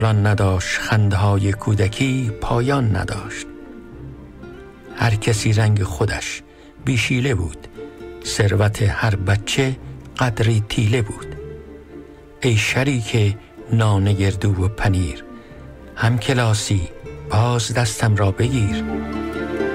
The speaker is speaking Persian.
ران نداشت، خندهای کودکی پایان نداشت. هر کسی رنگ خودش بیشیله بود، ثروت هر بچه قدری تیله بود. ای شریک نان گردو و پنیر، هم کلاسی باز دستم را بگیر.